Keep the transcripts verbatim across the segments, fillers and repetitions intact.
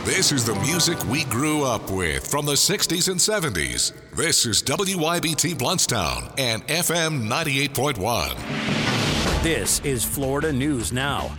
This is the music we grew up with from the sixties and seventies. This is W Y B T Bluntstown and F M ninety-eight point one. This is Florida News Now.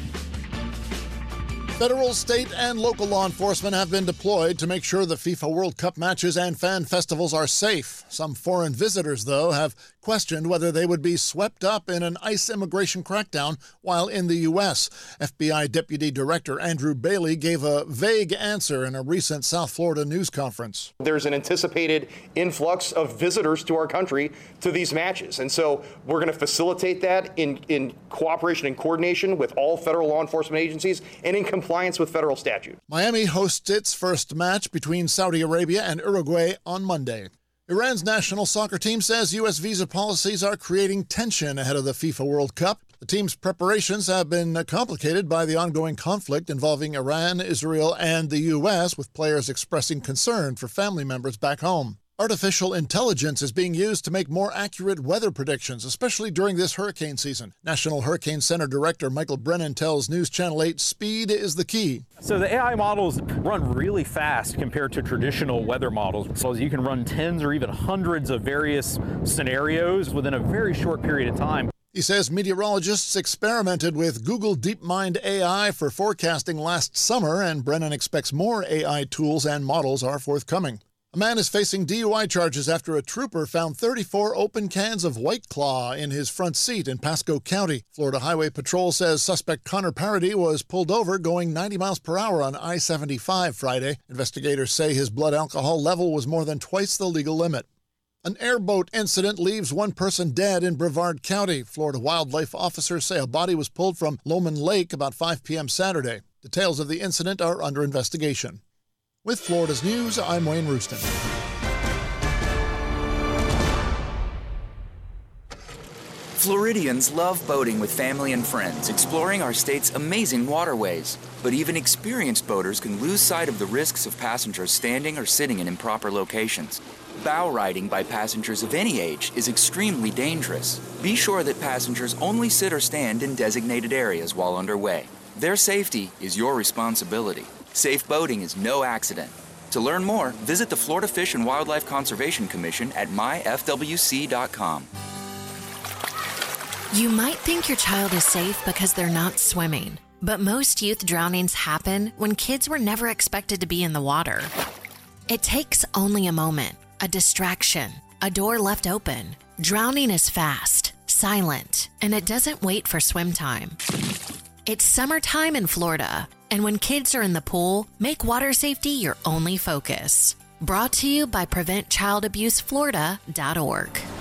Federal, state, and local law enforcement have been deployed to make sure the FIFA World Cup matches and fan festivals are safe. Some foreign visitors, though, have questioned whether they would be swept up in an ICE immigration crackdown while in the U S. F B I Deputy Director Andrew Bailey gave a vague answer in a recent South Florida news conference. There's an anticipated influx of visitors to our country to these matches, and so we're going to facilitate that in, in cooperation and coordination with all federal law enforcement agencies and in compliance with federal statute. Miami hosts its first match between Saudi Arabia and Uruguay on Monday. Iran's national soccer team says U S visa policies are creating tension ahead of the FIFA World Cup. The team's preparations have been complicated by the ongoing conflict involving Iran, Israel, and the U S, with players expressing concern for family members back home. Artificial intelligence is being used to make more accurate weather predictions, especially during this hurricane season. National Hurricane Center Director Michael Brennan tells News Channel eight speed is the key. So the A I models run really fast compared to traditional weather models. So you can run tens or even hundreds of various scenarios within a very short period of time. He says meteorologists experimented with Google DeepMind A I for forecasting last summer, and Brennan expects more A I tools and models are forthcoming. A man is facing D U I charges after a trooper found thirty-four open cans of White Claw in his front seat in Pasco County. Florida Highway Patrol says suspect Connor Parody was pulled over going ninety miles per hour on I seventy-five Friday. Investigators say his blood alcohol level was more than twice the legal limit. An airboat incident leaves one person dead in Brevard County. Florida wildlife officers say a body was pulled from Loman Lake about five p.m. Saturday. Details of the incident are under investigation. With Florida's News, I'm Wayne Rooston. Floridians love boating with family and friends, exploring our state's amazing waterways. But even experienced boaters can lose sight of the risks of passengers standing or sitting in improper locations. Bow riding by passengers of any age is extremely dangerous. Be sure that passengers only sit or stand in designated areas while underway. Their safety is your responsibility. Safe boating is no accident. To learn more, visit the Florida Fish and Wildlife Conservation Commission at my f w c dot com. You might think your child is safe because they're not swimming, but most youth drownings happen when kids were never expected to be in the water. It takes only a moment, a distraction, a door left open. Drowning is fast, silent, and it doesn't wait for swim time. It's summertime in Florida, and when kids are in the pool, make water safety your only focus. Brought to you by prevent child abuse florida dot org.